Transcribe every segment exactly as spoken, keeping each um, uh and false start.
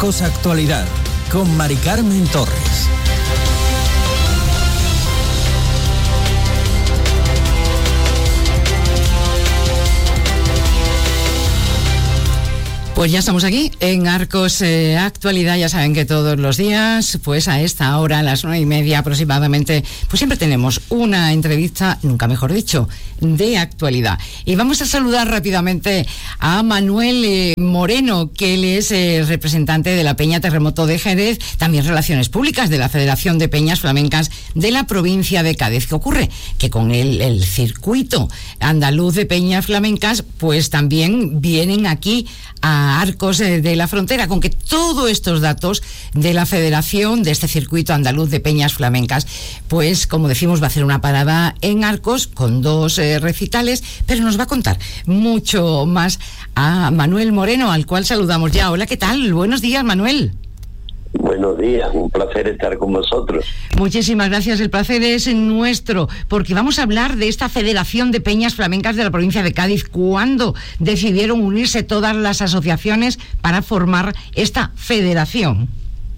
Arcos Actualidad, con Mari Carmen Torres. Pues ya estamos aquí en Arcos eh, Actualidad. Ya saben que todos los días, pues a esta hora, a las nueve y media aproximadamente, pues siempre tenemos una entrevista, nunca mejor dicho, de actualidad. Y vamos a saludar rápidamente a Manuel eh, Moreno, que él es eh, representante de la Peña Terremoto de Jerez, también Relaciones Públicas de la Federación de Peñas Flamencas de la provincia de Cádiz. ¿Qué ocurre? Que con el, el circuito andaluz de peñas flamencas, pues también vienen aquí a Arcos de la Frontera, con que todos estos datos de la Federación, de este circuito andaluz de peñas flamencas, pues como decimos, va a hacer una parada en Arcos con dos eh, recitales, pero nos va a contar mucho más a Manuel Moreno, al cual saludamos ya. Hola, ¿qué tal? Buenos días, Manuel. Buenos días, un placer estar con vosotros. Muchísimas gracias, el placer es nuestro, porque vamos a hablar de esta Federación de Peñas Flamencas de la provincia de Cádiz. ¿Cuándo decidieron unirse todas las asociaciones para formar esta federación?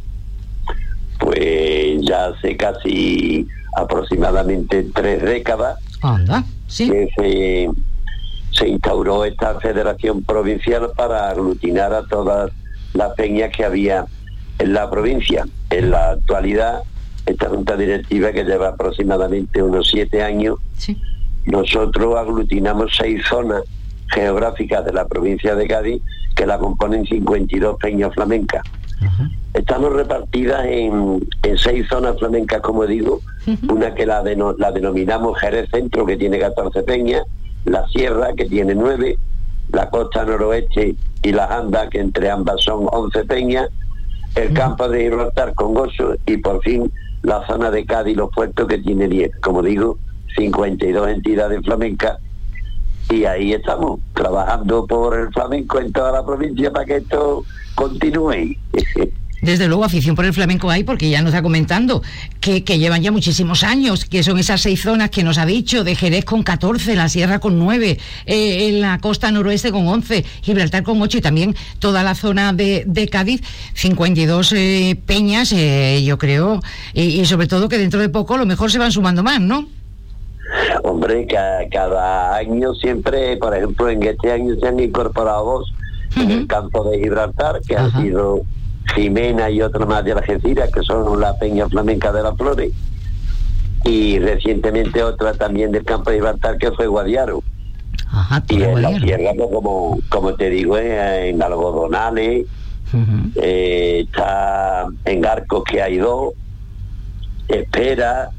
Pues ya hace casi aproximadamente tres décadas. Anda, sí. Que se, se instauró esta federación provincial para aglutinar a todas las peñas que había en la provincia. En la actualidad, esta junta directiva, que lleva aproximadamente unos siete años, sí, nosotros aglutinamos seis zonas geográficas de la provincia de Cádiz que la componen cincuenta y dos peñas flamencas. Uh-huh. Estamos repartidas en, en seis zonas flamencas, como digo. Uh-huh. Una que la, deno, la denominamos Jerez Centro, que tiene catorce peñas, la Sierra, que tiene nueve, la Costa Noroeste y las Andas, que entre ambas son once peñas, el campo de Gibraltar con Gozo y por fin la zona de Cádiz y los puertos, que tiene diez, como digo, cincuenta y dos entidades flamencas, y ahí estamos trabajando por el flamenco en toda la provincia para que esto continúe. Desde luego, afición por el flamenco hay, porque ya nos está comentando que, que llevan ya muchísimos años, que son esas seis zonas que nos ha dicho, de Jerez con catorce, la Sierra con nueve, eh, en la costa noroeste con once, Gibraltar con ocho, y también toda la zona de, de Cádiz, cincuenta y dos eh, peñas, eh, yo creo, y, y sobre todo que dentro de poco a lo mejor se van sumando más, ¿no? Hombre, cada, cada año siempre, por ejemplo, en este año se han incorporado dos, uh-huh, en el campo de Gibraltar, que uh-huh, han sido Jimena y otra más de Algeciras, que son la Peña Flamenca de las Flores, y recientemente otra también del campo de Gibraltar, que fue Guadiaro. Ajá, y en Guadiaro. La Sierra, pues, como, como te digo, eh, en Algodonales, uh-huh, eh, está en Arcos, que hay dos, Espera,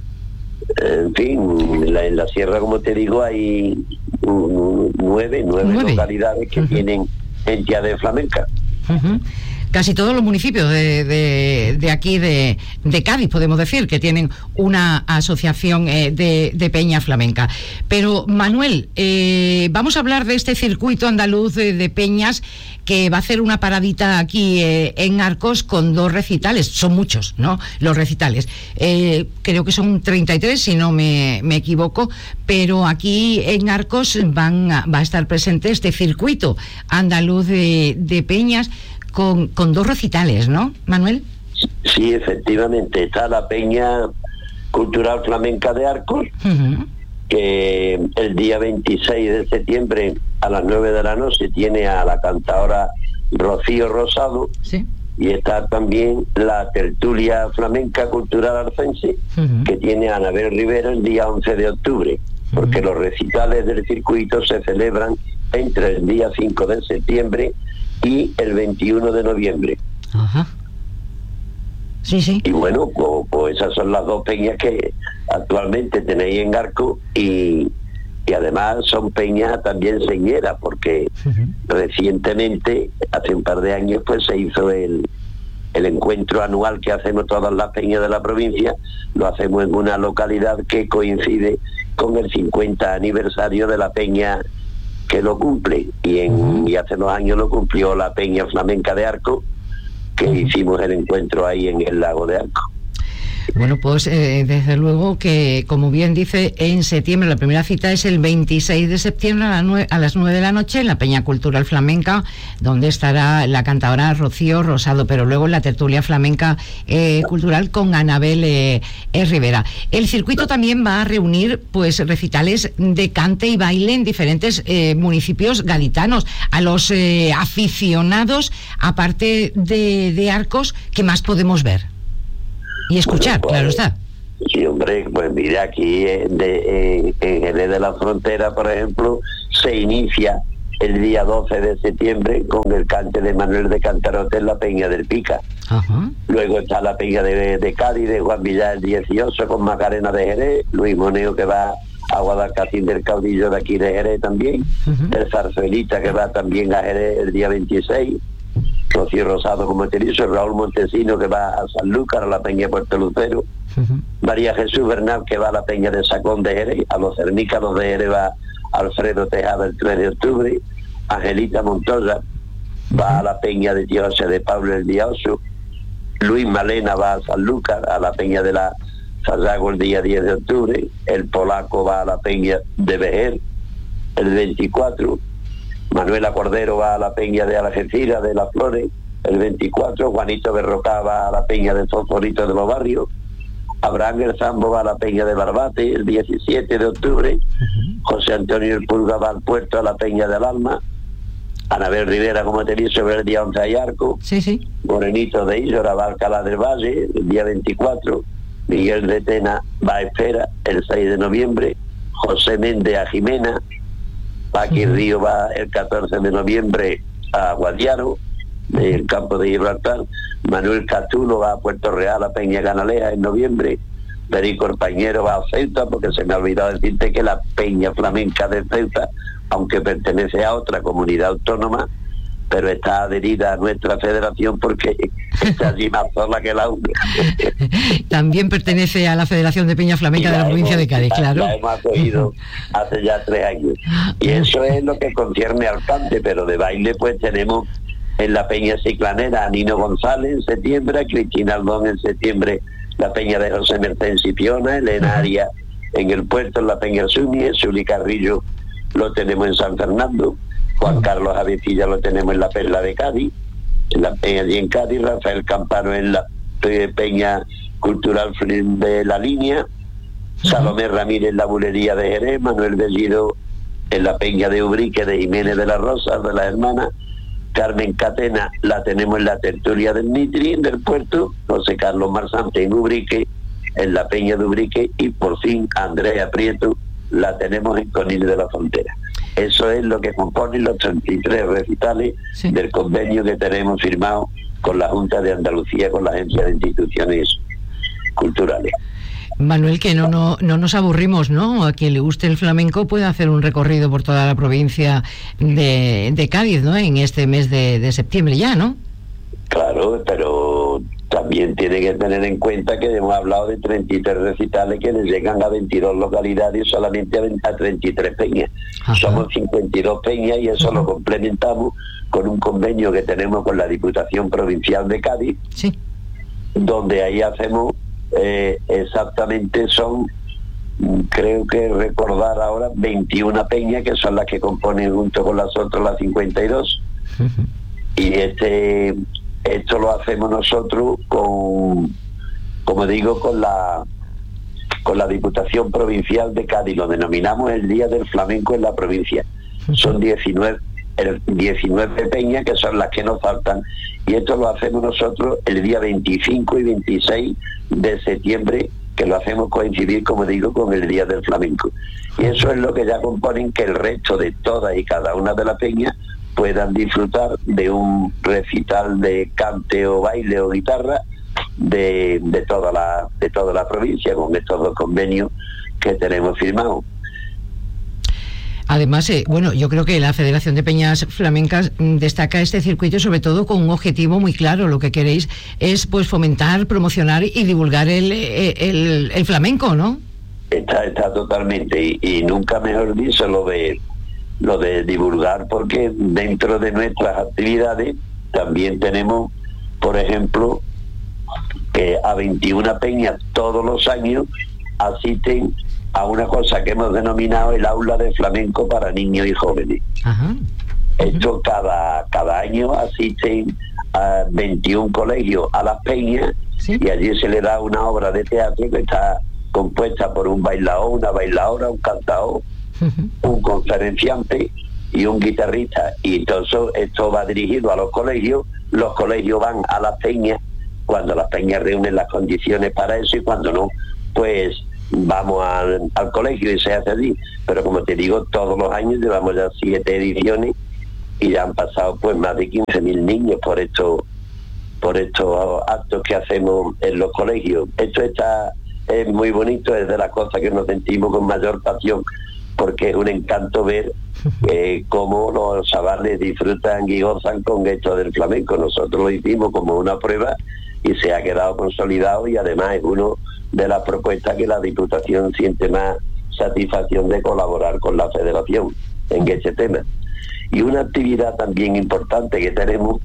en fin, en la, en la Sierra, como te digo, hay un, nueve, nueve, nueve localidades que uh-huh, tienen entidades flamencas. Uh-huh. Casi todos los municipios de, de, de aquí de, de Cádiz, podemos decir, que tienen una asociación eh, de, de peña flamenca. Pero, Manuel, eh, vamos a hablar de este circuito andaluz de, de peñas, que va a hacer una paradita aquí eh, en Arcos con dos recitales. Son muchos, ¿no?, los recitales. Eh, creo que son treinta y tres, si no me, me equivoco, pero aquí en Arcos van a, va a estar presente este circuito andaluz de, de peñas, Con, con dos recitales, ¿no, Manuel? Sí, efectivamente. Está la Peña Cultural Flamenca de Arcos, uh-huh, que el día veintiséis de septiembre a las nueve de la noche tiene a la cantadora Rocío Rosado, sí, y está también la Tertulia Flamenca Cultural Arcense, uh-huh, que tiene a Anabel Rivera el día once de octubre, porque uh-huh, los recitales del circuito se celebran entre el día cinco de septiembre y el veintiuno de noviembre. Ajá. Sí, sí. Y bueno, pues, pues esas son las dos peñas que actualmente tenéis en Arco, y, y además son peñas también señeras, porque uh-huh, recientemente, hace un par de años, pues se hizo el, el encuentro anual que hacemos todas las peñas de la provincia. Lo hacemos en una localidad que coincide con el cincuenta aniversario de la peña que lo cumple, y, en, uh-huh, y hace dos años lo cumplió la Peña Flamenca de Arco, que uh-huh, hicimos el encuentro ahí en el lago de Arco. Bueno, pues eh, desde luego que, como bien dice, en septiembre la primera cita es el veintiséis de septiembre a, la nue- a las nueve de la noche en la Peña Cultural Flamenca, donde estará la cantadora Rocío Rosado, pero luego en la tertulia flamenca eh, cultural con Anabel eh, eh, Rivera. El circuito también va a reunir pues recitales de cante y baile en diferentes eh, municipios gaditanos. A los eh, aficionados, aparte de, de Arcos, ¿qué más podemos ver? Y escuchar, Bueno, pues, claro está. Sí, hombre, pues mira, aquí eh, de, eh, en Jerez de la Frontera, por ejemplo, se inicia el día doce de septiembre con el cante de Manuel de Cantarote en la Peña del Pica. Ajá. Luego está la Peña de, de Cádiz, de Juan Villar el dieciocho, con Macarena de Jerez, Luis Moneo que va a Guadalcacín del Caudillo de aquí de Jerez también, uh-huh. El Zarzuelita que va también a Jerez el día veintiséis, Rocío Rosado, como te he dicho, Raúl Montesino que va a Sanlúcar, a la Peña de Puerto Lucero, uh-huh. María Jesús Bernal que va a la Peña de Sacón de Jerez, a los Cernícalos de Jerez va Alfredo Tejada el tres de octubre, Angelita Montoya uh-huh. va a la Peña de Dioses de Pablo el día ocho, Luis Malena va a Sanlúcar, a la Peña de la Sayago el día diez de octubre, el Polaco va a la Peña de Vejer el veinticuatro, Manuela Cordero va a la Peña de Algeciras de Las Flores el veinticuatro, Juanito Berroca va a la Peña de Fosforito de los Barrios, Abraham El Zambo va a la Peña de Barbate el diecisiete de octubre, uh-huh. José Antonio El Pulga va al Puerto a la Peña del Alma, Anabel Rivera, como te dije, sobre el día once hay Arco, sí, sí. Morenito de Illora va a Alcalá del Valle el día veinticuatro, Miguel de Tena va a Espera el seis de noviembre, José Méndez a Jimena, Paqui Río va el catorce de noviembre a Guadiaro, del campo de Gibraltar, Manuel Castulo va a Puerto Real, a Peña Canaleja en noviembre, Perico el Pañero va a Ceuta, porque se me ha olvidado decirte que la Peña Flamenca de Ceuta, aunque pertenece a otra comunidad autónoma, pero está adherida a nuestra federación porque está allí más sola que la una. También pertenece a la Federación de Peña Flamenca de la, la provincia hemos, de Cádiz, claro. La hemos oído hace ya tres años. Y eso es lo que concierne al cante, pero de baile pues tenemos en la Peña Ciclanera a Nino González en septiembre, a Cristina Aldón en septiembre, la Peña de José Merced en Cipiona, Elena Arias en el Puerto, en la Peña Sumi, Zuli Carrillo lo tenemos en San Fernando, Juan Carlos Avecilla lo tenemos en la Perla de Cádiz, en la Peña allí en Cádiz, Rafael Campano en la Peña Cultural de la Línea, Salomé Ramírez en la Bulería de Jerez, Manuel Bellido en la Peña de Ubrique de Jiménez de la Rosa, de las hermanas, Carmen Catena la tenemos en la tertulia del Nitri, del Puerto, José Carlos Marsante en Ubrique, en la Peña de Ubrique, y por fin Andrea Prieto la tenemos en Conil de la Frontera. Eso es lo que componen los treinta y tres recitales sí. del convenio que tenemos firmado con la Junta de Andalucía, con la Agencia de Instituciones Culturales. Manuel, que no, no, no nos aburrimos, ¿no? A quien le guste el flamenco puede hacer un recorrido por toda la provincia de, de Cádiz, ¿no? En este mes de, de septiembre ya, ¿no? Claro, pero también tiene que tener en cuenta que hemos hablado de treinta y tres recitales que les llegan a veintidós localidades y solamente a treinta y tres peñas. Ajá. Somos cincuenta y dos peñas y eso Ajá. lo complementamos con un convenio que tenemos con la Diputación Provincial de Cádiz, sí. donde ahí hacemos eh, exactamente son, creo que recordar ahora, veintiuna peñas que son las que componen junto con las otras las cincuenta y dos. Uh-huh. Y este esto lo hacemos nosotros con, como digo, con la con la Diputación Provincial de Cádiz. Lo denominamos el Día del Flamenco en la provincia. Son diecinueve, diecinueve peñas que son las que nos faltan, y esto lo hacemos nosotros el día veinticinco y veintiséis de septiembre, que lo hacemos coincidir, como digo, con el Día del Flamenco. Y eso es lo que ya componen que el resto de todas y cada una de las peñas puedan disfrutar de un recital de cante o baile o guitarra de, de toda la de toda la provincia, con estos dos convenios que tenemos firmados. Además, eh, bueno, yo creo que la Federación de Peñas Flamencas destaca este circuito sobre todo con un objetivo muy claro. Lo que queréis es pues fomentar, promocionar y divulgar el, el, el flamenco, ¿no? Está, está totalmente, y, y nunca mejor dicho lo de lo de divulgar, porque dentro de nuestras actividades también tenemos, por ejemplo, que a veintiuna peñas todos los años asisten a una cosa que hemos denominado el aula de flamenco para niños y jóvenes. Ajá. Esto cada, cada año asisten a veintiún colegios a las peñas, ¿sí? Y allí se le da una obra de teatro que está compuesta por un bailaor, una bailadora, un cantador, uh-huh. un conferenciante y un guitarrista. Y entonces esto va dirigido a los colegios, los colegios van a las peñas cuando las peñas reúnen las condiciones para eso, y cuando no, pues vamos al, al colegio y se hace allí. Pero como te digo, todos los años llevamos ya siete ediciones y ya han pasado pues más de quince mil niños por estos por estos actos que hacemos en los colegios. Esto está es muy bonito, es de las cosas que nos sentimos con mayor pasión, porque es un encanto ver eh, cómo los chavales disfrutan y gozan con esto del flamenco. Nosotros lo hicimos como una prueba y se ha quedado consolidado, y además es uno de las propuestas que la Diputación siente más satisfacción de colaborar con la Federación en este tema. Y una actividad también importante que tenemos,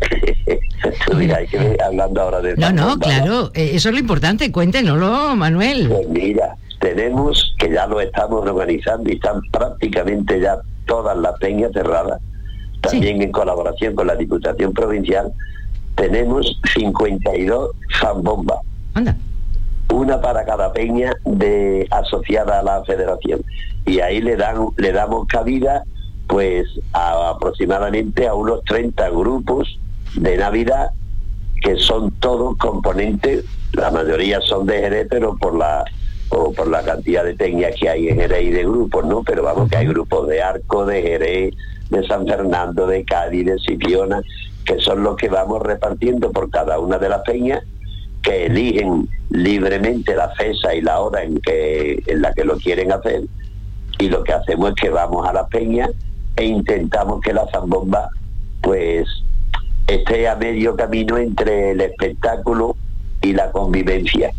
tú dirás que hablando ahora de... No, no, claro, eso es lo importante, cuéntenoslo, Manuel. Pues mira, tenemos, que ya lo estamos organizando y están prácticamente ya todas las peñas cerradas, también sí. En colaboración con la Diputación Provincial, tenemos cincuenta y dos zambombas. Anda. Una para cada peña de asociada a la Federación. Y ahí le dan le damos cabida pues a, aproximadamente a unos treinta grupos de Navidad, que son todos componentes, la mayoría son de Jerez, pero por la o por la cantidad de peñas que hay en Jerez y de grupos, ¿no? Pero vamos, que hay grupos de Arco, de Jerez, de San Fernando, de Cádiz, de Sipiona, que son los que vamos repartiendo por cada una de las peñas, que eligen libremente la fecha y la hora en que en la que lo quieren hacer, y lo que hacemos es que vamos a la peña e intentamos que la zambomba pues esté a medio camino entre el espectáculo y la convivencia.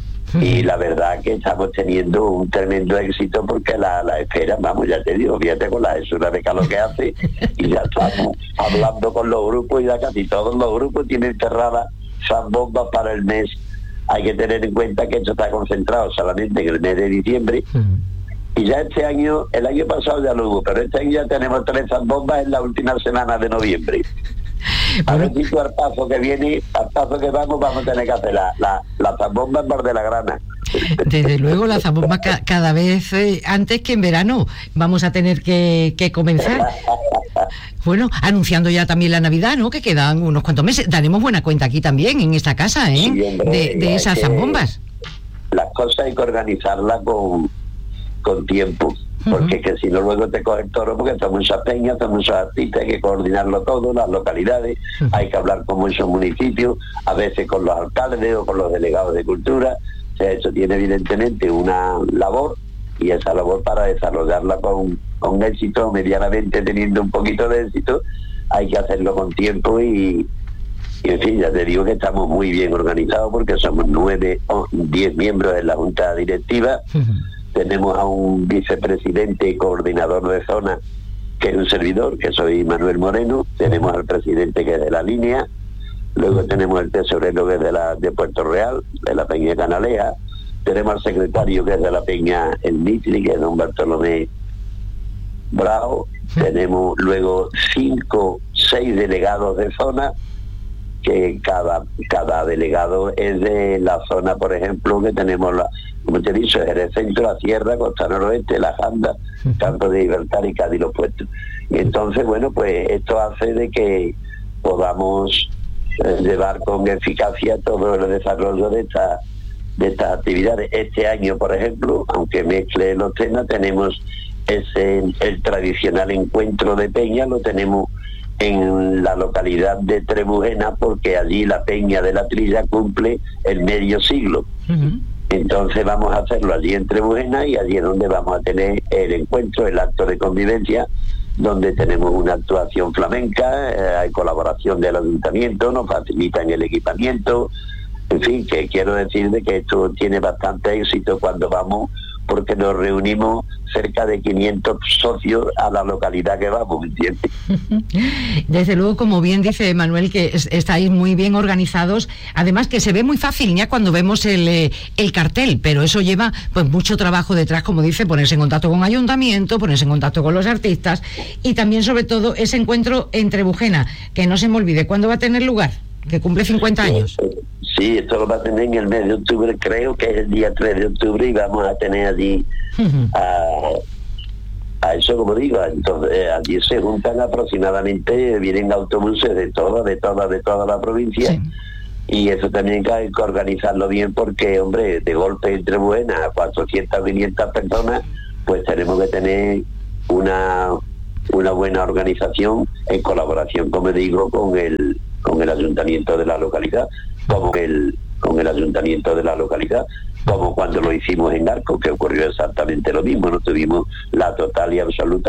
Y la verdad que estamos teniendo un tremendo éxito, porque la, la espera, vamos, ya te digo, fíjate con la hesura de calor que hace, y ya estamos hablando con los grupos, y ya casi todos los grupos tienen cerradas zambombas para el mes. Hay que tener en cuenta que esto está concentrado solamente en el mes de diciembre, y ya este año, el año pasado ya lo hubo, pero este año ya tenemos tres zambombas en la última semana de noviembre. A ver si tú al paso que viene, al paso que vamos, vamos a tener que hacer la, la, la zambomba en Bar de la Grana. Desde luego, la zambomba ca- cada vez eh, antes que en verano vamos a tener que, que comenzar. Bueno, anunciando ya también la Navidad, ¿no? Que quedan unos cuantos meses. Daremos buena cuenta aquí también, en esta casa, ¿eh? Sí, hombre, de, de esas zambombas. Las cosas hay que organizarlas con, con tiempo. Porque es que si no luego te coge el toro, porque son muchas peñas, son muchos artistas, hay que coordinarlo todo, las localidades, uh-huh. hay que hablar con muchos municipios, a veces con los alcaldes o con los delegados de cultura. O sea, eso tiene evidentemente una labor, y esa labor, para desarrollarla con, con éxito, medianamente teniendo un poquito de éxito, hay que hacerlo con tiempo, y, y en fin, ya te digo que estamos muy bien organizados, porque somos nueve o diez miembros de la Junta Directiva. Uh-huh. Tenemos a un vicepresidente y coordinador de zona, que es un servidor, que soy Manuel Moreno. Tenemos al presidente, que es de la línea. Luego tenemos el tesorero, que es de la de Puerto Real, de la Peña Canaleja. Tenemos al secretario, que es de la Peña El Mitri, que es don Bartolomé Bravo. Tenemos luego cinco, seis delegados de zona, que cada cada delegado es de la zona, por ejemplo, que tenemos, la, como te he dicho, Jerez Centro, la Sierra, Costa Noroeste, La Janda, Campo de Libertad y Cádiz Los Puertos. Y entonces, bueno, pues esto hace de que podamos eh, llevar con eficacia todo el desarrollo de esta de estas actividades. Este año, por ejemplo, aunque mezcle los temas, tenemos ese el tradicional encuentro de peña, lo tenemos en la localidad de Trebujena, porque allí la Peña de la Trilla cumple el medio siglo. Uh-huh. Entonces vamos a hacerlo allí en Trebujena, y allí es donde vamos a tener el encuentro, el acto de convivencia, donde tenemos una actuación flamenca, eh, hay colaboración del ayuntamiento, nos facilitan el equipamiento, en fin, que quiero decir de que esto tiene bastante éxito cuando vamos porque nos reunimos cerca de quinientos socios a la localidad que vamos, ¿me entiendes? Desde luego, como bien dice Manuel, que es, estáis muy bien organizados, además que se ve muy fácil ya cuando vemos el, eh, el cartel, pero eso lleva pues mucho trabajo detrás, como dice, ponerse en contacto con ayuntamiento, ponerse en contacto con los artistas y también, sobre todo, ese encuentro entre Bujena, que no se me olvide, ¿cuándo va a tener lugar? Que cumple cincuenta años. Sí, esto lo va a tener en el mes de octubre, creo que es el día tres de octubre, y vamos a tener allí uh-huh. a, a eso, como digo, entonces eh, allí se juntan aproximadamente, vienen autobuses de toda, de toda, de toda la provincia, sí. Y eso también hay que organizarlo bien porque, hombre, de golpe entre buenas, cuatrocientas, quinientas personas, pues tenemos que tener una, una buena organización en colaboración, como digo, con el con el ayuntamiento de la localidad, como el con el ayuntamiento de la localidad, como cuando lo hicimos en Arcos, que ocurrió exactamente lo mismo, no tuvimos la total y absoluta